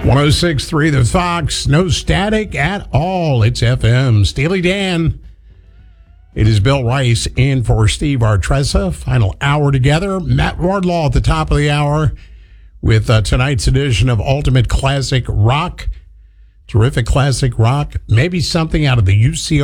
106.3 The Fox. No static at all. It's FM. Steely Dan. It is Bill Rice in for Steve Artressa. Final hour together. Matt Wardlaw at the top of the hour with tonight's edition of Ultimate Classic Rock. Terrific classic rock. Maybe something out of the UCR